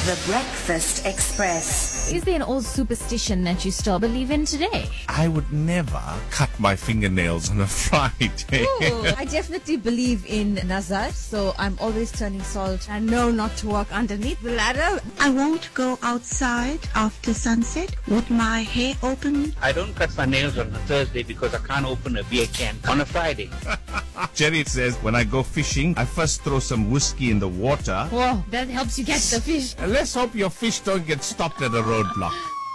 The Breakfast Express. Is there an old superstition that you still believe in today? I would never cut my fingernails on a Friday. Ooh, I definitely believe in Nazar, so I'm always turning salt. I know not to walk underneath the ladder. I won't go outside after sunset with my hair open. I don't cut my nails on a Thursday because I can't open a beer can on a Friday. Jerry says, when I go fishing, I first throw some whiskey in the water. Whoa, that helps you catch the fish. And let's hope your fish don't get stopped at a roadblock.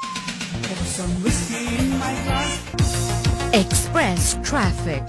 Express traffic.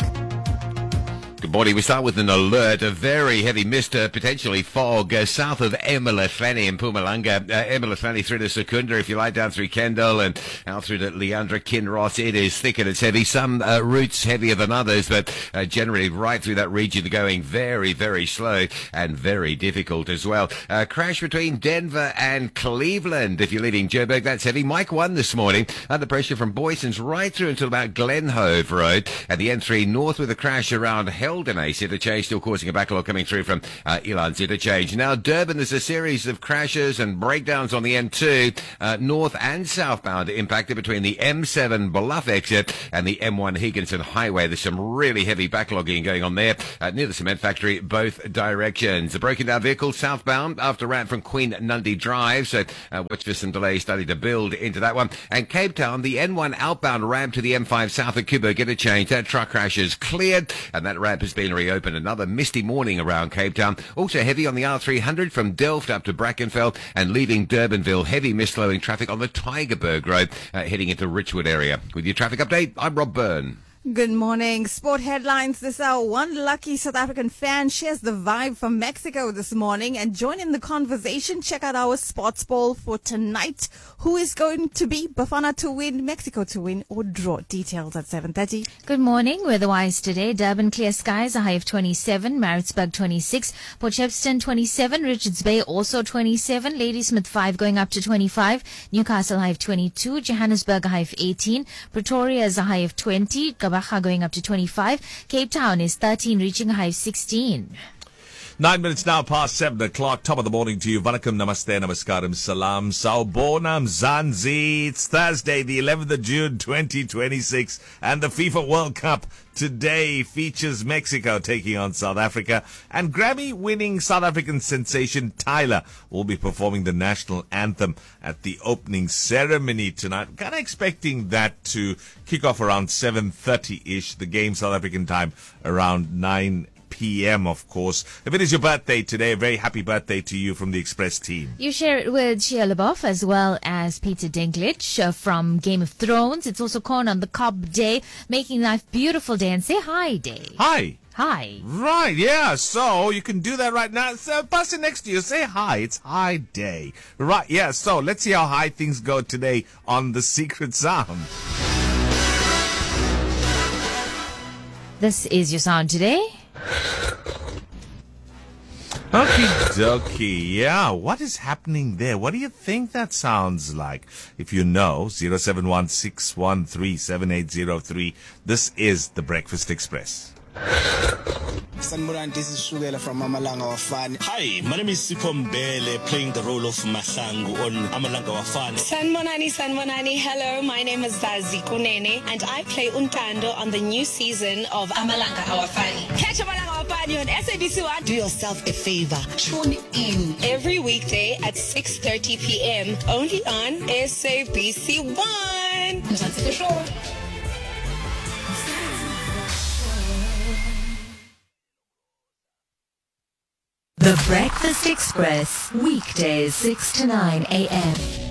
Good morning. We start with an alert. A very heavy mist, potentially fog, south of Emelefleni in Mpumalanga. Emelefleni through to Secunda, if you like, down through Kendall and out through to Leandra, Kinross. It is thick and it's heavy. Some routes heavier than others, but generally right through that region going very, very slow and very difficult as well. Crash between Denver and Cleveland. If you're leaving Joburg, that's heavy. Mike 1 this morning, under pressure from Boyson's right through until about Glenhove Road. And the N3 north with a crash around Ace interchange, still causing a backlog coming through from Elands interchange. Now, Durban, there's a series of crashes and breakdowns on the N2, north and southbound, impacted between the M7 Bluff exit and the M1 Higginson Highway. There's some really heavy backlogging going on there near the cement factory, both directions. The broken down vehicle southbound after ramp from Queen Nundy Drive, so watch for some delays starting to build into that one. And Cape Town, the N1 outbound ramp to the M5 south of Kubo interchange, that truck crash is cleared and that ramp has been reopened. Another misty morning around Cape Town. Also heavy on the R300 from Delft up to Brackenfell and leaving Durbanville. Heavy mist slowing traffic on the Tygerberg Road heading into Richwood area. With your traffic update, I'm Rob Byrne. Good morning. Sport headlines this hour. One lucky South African fan shares the vibe from Mexico this morning. And join in the conversation. Check out our sports poll for tonight. Who is going to be Bafana to win, Mexico to win, or draw? Details at 7:30. Good morning. Weather-wise today, Durban clear skies, a high of 27, Maritzburg 26, Port Shepstone 27, Richards Bay also 27, Ladysmith 5 going up to 25, Newcastle high of 22, Johannesburg a high of 18, Pretoria is a high of 20, Baja going up to 25. Cape Town is 13, reaching a high of 16. 9 minutes now past 7 o'clock. Top of the morning to you. Vanakkam, namaste, namaskaram, salam, sawubona, mzansi. It's Thursday, the 11th of June, 2026. And the FIFA World Cup today features Mexico taking on South Africa. And Grammy-winning South African sensation Tyler will be performing the national anthem at the opening ceremony tonight. Kind of expecting that to kick off around 7:30-ish. The game South African time around 9 p.m. of course. If it is your birthday today, a very happy birthday to you from the Express team. You share it with Shia LaBeouf as well as Peter Dinklage from Game of Thrones. It's also Corn on the Cob Day, making life beautiful day, and say hi day. Hi. Hi. Right, yeah, so you can do that right now. So, person next to you, say hi. It's hi day. Right, yeah, so let's see how high things go today on The Secret Sound. This is your sound today. Okie dokie. Yeah, what is happening there? What do you think that sounds like? If you know, 0716137803. This is The Breakfast Express. Sanborn, this is Shugela from Amalanga Wafani. Hi, my name is Sipho Mbele, playing the role of Mahlangu on Amalanga Wafani. Sanmonani, hello, my name is Zazi Kunene, and I play Untando on the new season of Amalanga Wafani. Catch Amalanga Wafani on SABC1. Do yourself a favor. Tune in every weekday at 6:30 p.m. only on SABC1. The Breakfast Express, weekdays 6 to 9 a.m.